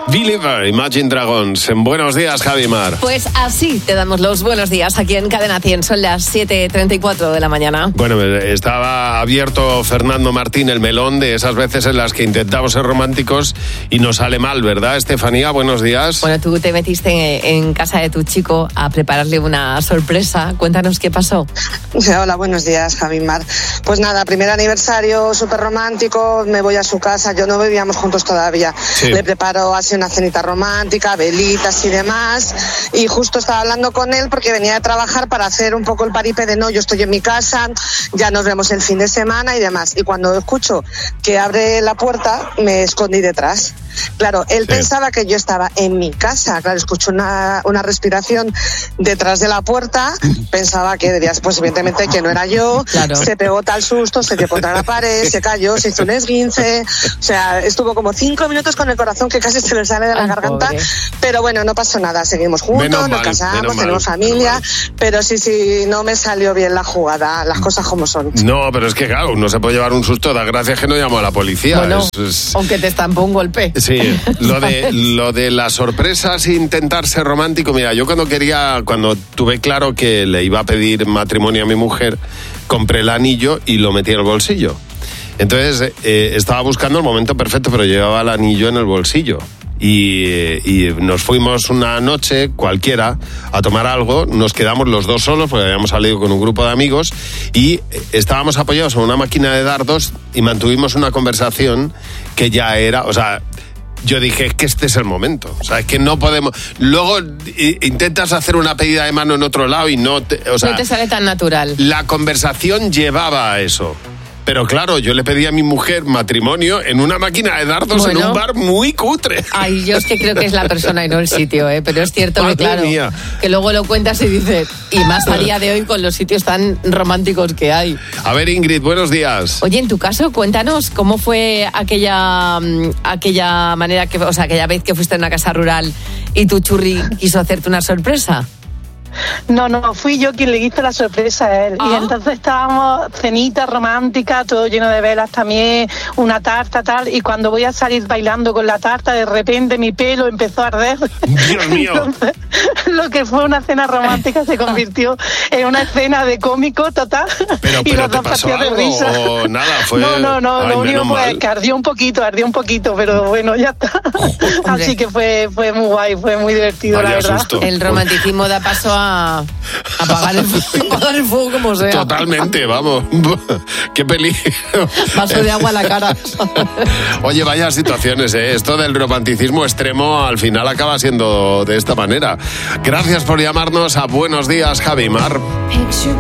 Believer, Imagine Dragons. En Buenos Días, Javi Mar. Pues así te damos los buenos días aquí en Cadena 100. Son las 7:34 de la mañana. Bueno, estaba abierto Fernando Martín el melón de esas veces en las que intentamos ser románticos y nos sale mal, ¿verdad, Estefanía? Buenos días. Bueno, tú te metiste en casa de tu chico a prepararle una sorpresa. Cuéntanos qué pasó. Hola, buenos días, Javi Mar. Pues nada, primer aniversario, súper romántico, me voy a su casa, yo no vivíamos juntos todavía. Sí. Le preparo así una cenita romántica, velitas y demás, y justo estaba hablando con él porque venía de trabajar para hacer un poco el paripé de no, yo estoy en mi casa, ya nos vemos el fin de semana y demás, y cuando escucho que abre la puerta me escondí detrás. Claro, él pensaba que yo estaba en mi casa. Claro, escuchó una respiración detrás de la puerta, pensaba que pues evidentemente que no era yo, claro. Se pegó tal susto, se dio contra la pared, se cayó, se hizo un esguince, o sea, estuvo como 5 minutos con el corazón que casi se le sale de la garganta, pobre. Pero bueno, no pasó nada, seguimos juntos, nos casamos, tenemos familia, pero sí, no me salió bien la jugada, las cosas como son. No, pero es que claro, uno se puede llevar un susto, da gracias que no llamó a la policía. Bueno, aunque te estampó un golpe. Sí, lo de las sorpresas e intentar ser romántico, mira, yo cuando tuve claro que le iba a pedir matrimonio a mi mujer, compré el anillo y lo metí en el bolsillo. Entonces estaba buscando el momento perfecto, pero llevaba el anillo en el bolsillo. Y nos fuimos una noche cualquiera a tomar algo, nos quedamos los dos solos porque habíamos salido con un grupo de amigos y estábamos apoyados en una máquina de dardos y mantuvimos una conversación que ya era, o sea, yo dije, es que este es el momento, o sea, es que no podemos. Luego intentas hacer una pedida de mano en otro lado y no te sale tan natural. La conversación llevaba a eso. Pero claro, yo le pedí a mi mujer matrimonio en una máquina de dardos en un bar muy cutre. Ay, yo es que creo que es la persona y no el sitio, ¿eh? Pero es cierto que claro, que luego lo cuentas y dices, y más a día de hoy con los sitios tan románticos que hay. A ver, Ingrid, buenos días. Oye, en tu caso, cuéntanos cómo fue aquella manera, aquella vez que fuiste a una casa rural y tu churri quiso hacerte una sorpresa. No, fui yo quien le hizo la sorpresa a él. Y entonces estábamos, cenita romántica, todo lleno de velas también, una tarta, tal, y cuando voy a salir bailando con la tarta, de repente mi pelo empezó a arder. ¡Dios mío! Entonces, lo que fue una cena romántica se convirtió en una escena de cómico total. Pero y los ¿te dos pasó algo de risa. O nada? Fue... No, Ay, lo único fue que ardió un poquito, pero bueno, ya está. Así que fue muy guay, fue muy divertido, vaya, la verdad. Susto. El romanticismo da paso a apagar el fuego como sea. Totalmente, vamos. Qué peligro. Vaso de agua a la cara. Oye, vaya situaciones, ¿eh? Esto del romanticismo extremo al final acaba siendo de esta manera. Gracias por llamarnos a Buenos Días, Javi Mar.